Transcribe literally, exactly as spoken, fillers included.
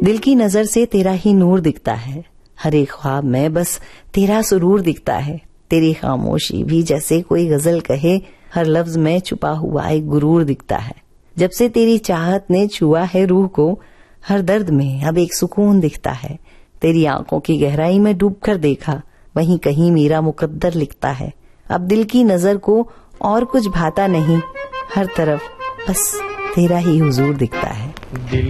दिल की नजर से तेरा ही नूर दिखता है, हर एक ख्वाब में बस तेरा सुरूर दिखता है। तेरी खामोशी भी जैसे कोई गजल कहे, हर लफ्ज में छुपा हुआ एक गुरूर दिखता है। जब से तेरी चाहत ने छुआ है रूह को, हर दर्द में अब एक सुकून दिखता है। तेरी आंखों की गहराई में डूब कर देखा, वहीं कहीं मेरा मुकद्दर लिखता है। अब दिल की नजर को और कुछ भाता नहीं, हर तरफ बस तेरा ही हुजूर दिखता है। दिल